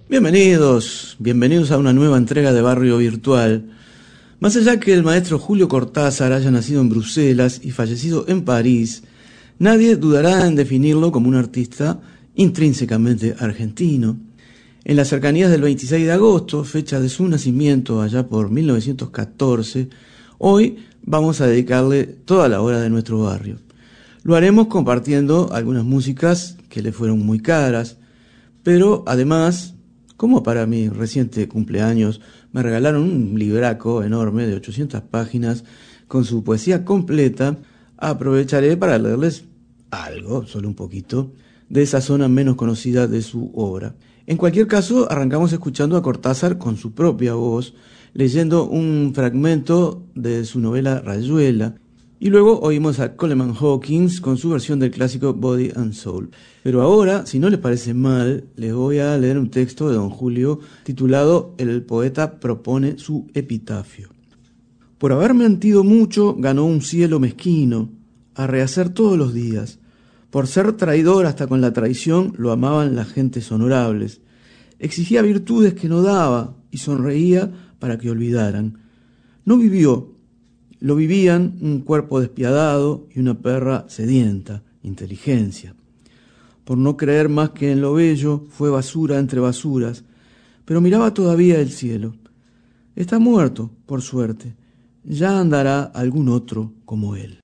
Bienvenidos a una nueva entrega de Barrio Virtual. Más allá que el maestro Julio Cortázar haya nacido en Bruselas y fallecido en París, nadie dudará en definirlo como un artista intrínsecamente argentino. En las cercanías del 26 de agosto, fecha de su nacimiento allá por 1914, hoy vamos a dedicarle toda la hora de nuestro barrio. Lo haremos compartiendo algunas músicas que le fueron muy caras, pero además, como para mi reciente cumpleaños me regalaron un libraco enorme de 800 páginas con su poesía completa, aprovecharé para leerles algo, solo un poquito, de esa zona menos conocida de su obra. En cualquier caso, arrancamos escuchando a Cortázar con su propia voz, leyendo un fragmento de su novela Rayuela, y luego oímos a Coleman Hawkins con su versión del clásico Body and Soul. Pero ahora, si no les parece mal, les voy a leer un texto de don Julio titulado El poeta propone su epitafio. Por haber mentido mucho, ganó un cielo mezquino, a rehacer todos los días. Por ser traidor hasta con la traición, lo amaban las gentes honorables. Exigía virtudes que no daba y sonreía para que olvidaran. No vivió. Lo vivían un cuerpo despiadado y una perra sedienta, inteligencia. Por no creer más que en lo bello, fue basura entre basuras, pero miraba todavía el cielo. Está muerto, por suerte. Ya andará algún otro como él.